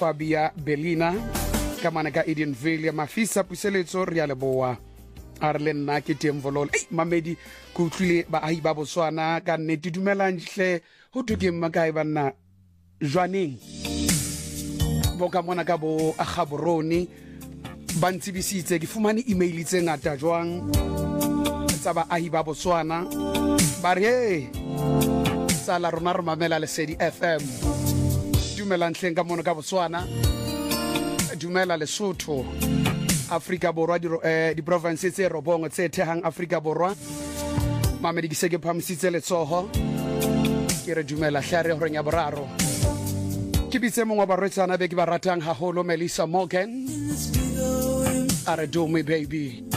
Fabia Belina ka mana ka Edenville mafisa puseletso re ya leboa a re le nna ke temvololo mamedi go utlwile baahi ba Botswana ka nnete dumelang hle ho thuke makae banna jwaneng bo ka mona ka bo a Gaborone ba ntsibisitse ke fumane email tse ngata jwang tsa baahi ba Botswana ba re sala rona re mamela Lesedi FM dumelang hleng ka mona ka Botswana dumela Lesotho Afrika Borwa di province tse robong tse thehang Afrika Borwa mamedi ke seke phamisitse letsoho ke re dumela hlare ho nya boraro ke bitse mongwa ba retsana be ke ba ratang haholo Melissa Morgan are do me baby